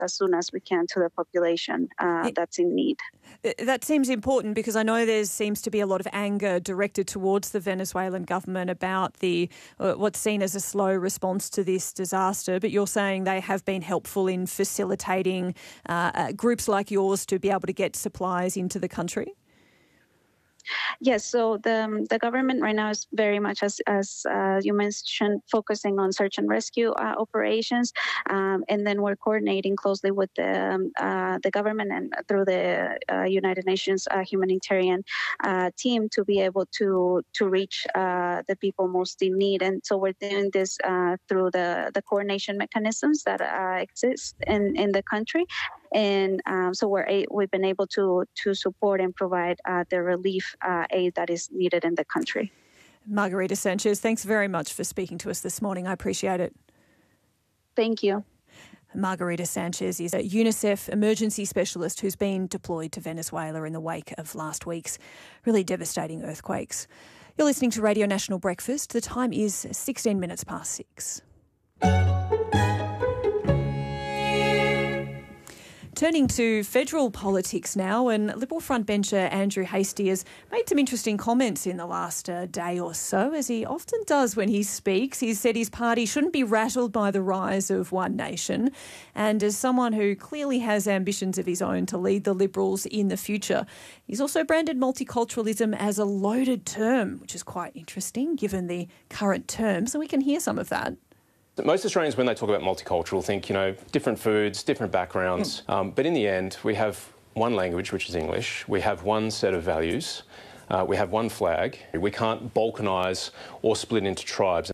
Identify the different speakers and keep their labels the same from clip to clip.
Speaker 1: as soon as we can to the population that's in need.
Speaker 2: That seems important because I know there seems to be a lot of anger directed towards the Venezuelan government about the what's seen as a slow response to this disaster, but you're saying they have been helpful in facilitating groups like yours to be able to get supplies into the country?
Speaker 1: Yes, so the government right now is very much, as you mentioned, focusing on search and rescue operations, and then we're coordinating closely with the government and through the United Nations humanitarian team to be able to reach the people most in need. And so we're doing this through the coordination mechanisms that exist in the country. And so we've been able to support and provide the relief aid that is needed in the country.
Speaker 2: Margarita Sanchez, thanks very much for speaking to us this morning. I appreciate it.
Speaker 1: Thank you.
Speaker 2: Margarita Sanchez is a UNICEF emergency specialist who's been deployed to Venezuela in the wake of last week's really devastating earthquakes. You're listening to Radio National Breakfast. The time is 16 minutes past 6. Turning to federal politics now, and Liberal frontbencher Andrew Hastie has made some interesting comments in the last day or so, as he often does when he speaks. He's said his party shouldn't be rattled by the rise of One Nation, and as someone who clearly has ambitions of his own to lead the Liberals in the future, he's also branded multiculturalism as a loaded term, which is quite interesting given the current term, so we can hear some of that.
Speaker 3: Most Australians, when they talk about multicultural, think, different foods, different backgrounds. But in the end, we have one language, which is English. We have one set of values. We have one flag. We can't balkanise or split into tribes.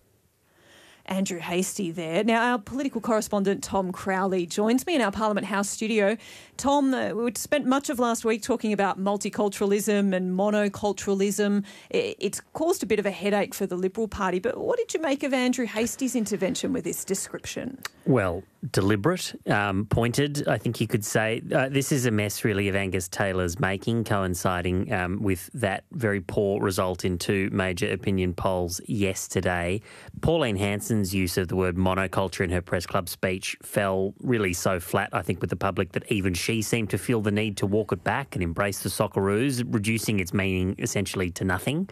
Speaker 2: Andrew Hastie there. Now, our political correspondent Tom Crowley joins me in our Parliament House studio. Tom, we spent much of last week talking about multiculturalism and monoculturalism. It's caused a bit of a headache for the Liberal Party, but what did you make of Andrew Hastie's intervention with this description?
Speaker 4: Well, deliberate, pointed, I think you could say. This is a mess, really, of Angus Taylor's making, coinciding with that very poor result in two major opinion polls yesterday. Pauline Hanson's use of the word monoculture in her press club speech fell really so flat, I think, with the public that even she seemed to feel the need to walk it back and embrace the Socceroos, reducing its meaning essentially to nothing.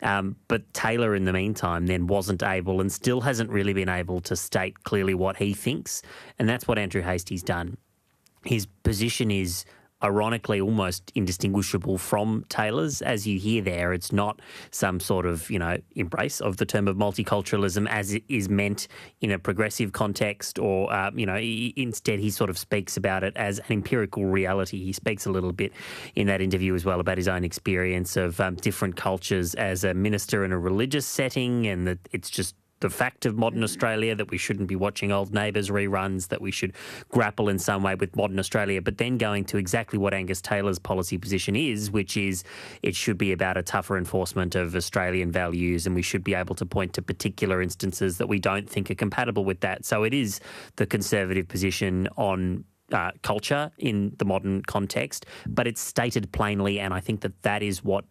Speaker 4: But Taylor, in the meantime, then wasn't able and still hasn't really been able to state clearly what he thinks, and that's what Andrew Hastie's done. His position is ironically almost indistinguishable from Taylor's. As you hear there, it's not some sort of, embrace of the term of multiculturalism as it is meant in a progressive context or, instead he sort of speaks about it as an empirical reality. He speaks a little bit in that interview as well about his own experience of different cultures as a minister in a religious setting, and that it's just the fact of modern Australia that we shouldn't be watching Old Neighbours reruns, that we should grapple in some way with modern Australia, but then going to exactly what Angus Taylor's policy position is, which is it should be about a tougher enforcement of Australian values, and we should be able to point to particular instances that we don't think are compatible with that. So it is the Conservative position on culture in the modern context, but it's stated plainly, and I think that is what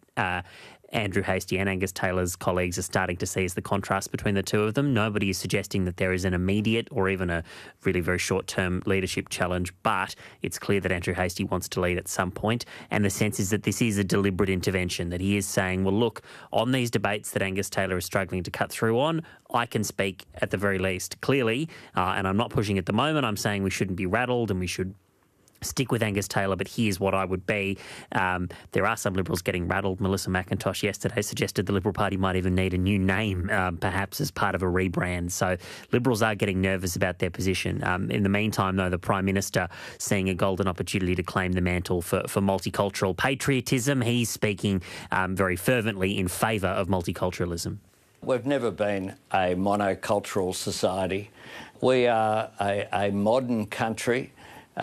Speaker 4: Andrew Hastie and Angus Taylor's colleagues are starting to see as the contrast between the two of them. Nobody is suggesting that there is an immediate or even a really very short-term leadership challenge, but it's clear that Andrew Hastie wants to lead at some point, and the sense is that this is a deliberate intervention, that he is saying, well, look, on these debates that Angus Taylor is struggling to cut through on, I can speak at the very least clearly, and I'm not pushing at the moment. I'm saying we shouldn't be rattled and we should stick with Angus Taylor, but here's what I would be. There are some Liberals getting rattled. Melissa McIntosh yesterday suggested the Liberal Party might even need a new name, perhaps as part of a rebrand. So Liberals are getting nervous about their position. In the meantime, though, the Prime Minister seeing a golden opportunity to claim the mantle for multicultural patriotism. He's speaking very fervently in favour of multiculturalism.
Speaker 5: We've never been a monocultural society. We are a modern country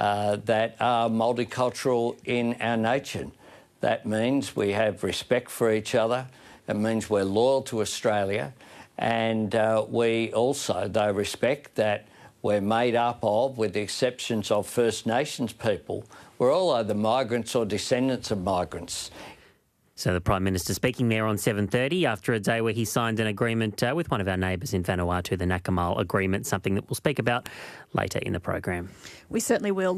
Speaker 5: that are multicultural in our nature. That means we have respect for each other. It means we're loyal to Australia. And we also, though, respect that we're made up of, with the exceptions of First Nations people, we're all either migrants or descendants of migrants.
Speaker 4: So the Prime Minister speaking there on 7:30 after a day where he signed an agreement with one of our neighbours in Vanuatu, the Nakamal Agreement, something that we'll speak about later in the program.
Speaker 2: We certainly will.